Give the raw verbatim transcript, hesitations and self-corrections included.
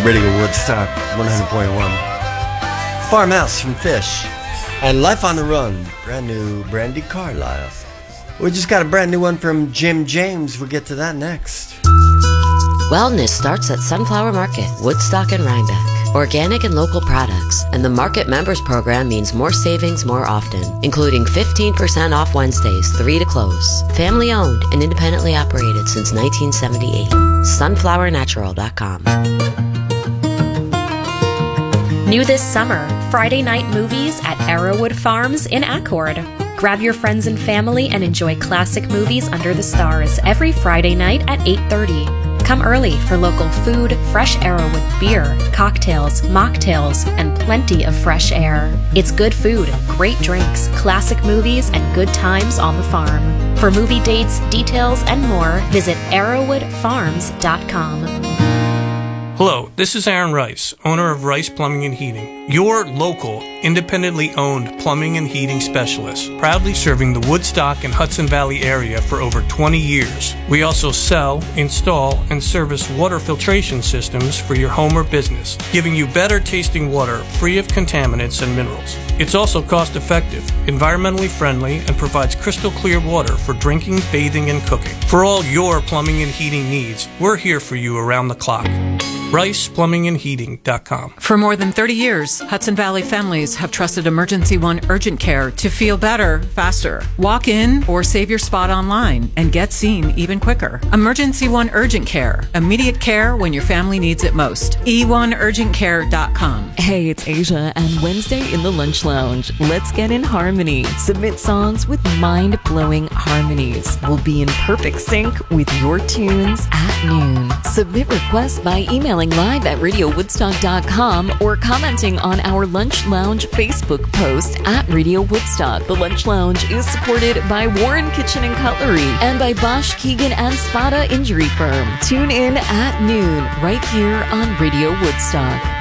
Radio Woodstock one hundred point one. Farmhouse from Fish. And Life on the Run, brand new Brandy Carlisle. We just got a brand new one from Jim James. We'll get to that next. Wellness starts at Sunflower Market, Woodstock and Rhinebeck. Organic and local products, and the Market Members Program means more savings more often, including fifteen percent off Wednesdays, three to close. Family owned and independently operated since nineteen seventy-eight. sunflower natural dot com. New this summer, Friday night movies at Arrowwood Farms in Accord. Grab your friends and family and enjoy classic movies under the stars every Friday night at eight thirty. Come early for local food, fresh Arrowwood beer, cocktails, mocktails, and plenty of fresh air. It's good food, great drinks, classic movies, and good times on the farm. For movie dates, details, and more, visit arrowwood farms dot com. Hello, this is Aaron Rice, owner of Rice Plumbing and Heating, your local, independently owned plumbing and heating specialist, proudly serving the Woodstock and Hudson Valley area for over twenty years. We also sell, install, and service water filtration systems for your home or business, giving you better tasting water free of contaminants and minerals. It's also cost-effective, environmentally friendly, and provides crystal clear water for drinking, bathing, and cooking. For all your plumbing and heating needs, we're here for you around the clock. rice plumbing and heating dot com. For more than thirty years, Hudson Valley families have trusted Emergency One Urgent Care to feel better, faster. Walk in or save your spot online and get seen even quicker. Emergency One Urgent Care. Immediate care when your family needs it most. e one urgent care dot com. Hey, it's Asia, and Wednesday in the Lunch Lounge. Let's get in harmony. Submit songs with mind-blowing harmonies. We'll be in perfect sync with your tunes at noon. Submit requests by email live at radio woodstock dot com or commenting on our Lunch Lounge Facebook post at Radio Woodstock. The Lunch Lounge is supported by Warren Kitchen and Cutlery and by Bosch, Keegan and Spada Injury Firm. Tune in at noon right here on Radio Woodstock.